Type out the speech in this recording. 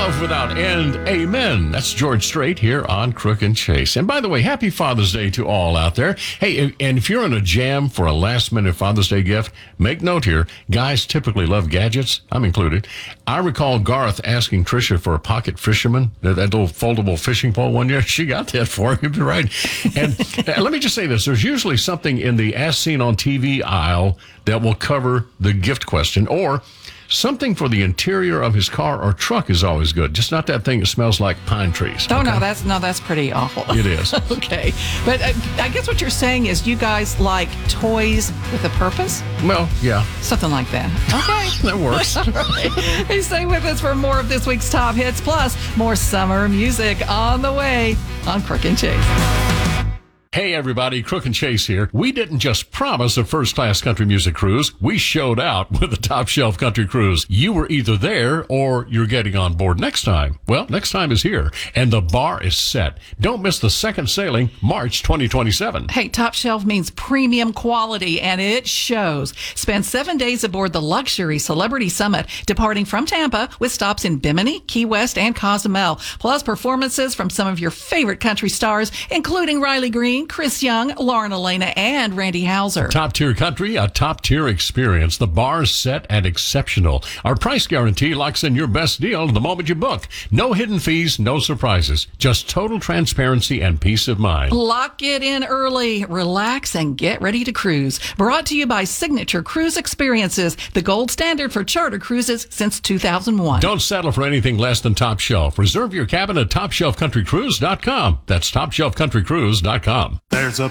Love without end. Amen. That's George Strait here on Crook and Chase. And by the way, happy Father's Day to all out there. Hey, and if you're in a jam for a last-minute Father's Day gift, make note here. Guys typically love gadgets. I'm included. I recall Garth asking Trisha for a pocket fisherman, that little foldable fishing pole one year. She got that for him, right? And let me just say this. There's usually something in the As Seen on TV aisle that will cover the gift question, or something for the interior of his car or truck is always good. Just not that thing that smells like pine trees. Oh, okay? that's pretty awful. It is. Okay. But I guess what you're saying is you guys like toys with a purpose? Well, yeah. Something like that. Okay. That works. All right. Hey, stay with us for more of this week's top hits, plus more summer music on the way on Crook and Chase. Hey everybody, Crook and Chase here. We didn't just promise a first-class country music cruise. We showed out with a top shelf country cruise. You were either there or you're getting on board next time. Well, next time is here, and the bar is set. Don't miss the second sailing, March 2027. Hey, top shelf means premium quality, and it shows. Spend 7 days aboard the luxury Celebrity Summit, departing from Tampa with stops in Bimini, Key West, and Cozumel, plus performances from some of your favorite country stars, including Riley Green, Chris Young, Lauren Elena, and Randy Houser. Top tier country, a top tier experience. The bar's set and exceptional. Our price guarantee locks in your best deal the moment you book. No hidden fees, no surprises. Just total transparency and peace of mind. Lock it in early, relax, and get ready to cruise. Brought to you by Signature Cruise Experiences, the gold standard for charter cruises since 2001. Don't settle for anything less than top shelf. Reserve your cabin at TopShelfCountryCruise.com. That's TopShelfCountryCruise.com. There's a